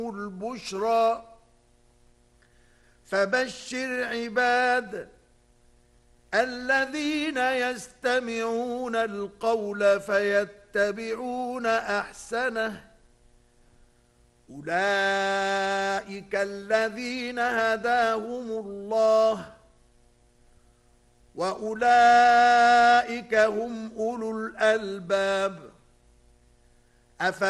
البشرى فبشر عباد الذين يستمعون القول فيتبعون أحسنه أولئك الذين هداهم الله وأولئك هم أولو الألباب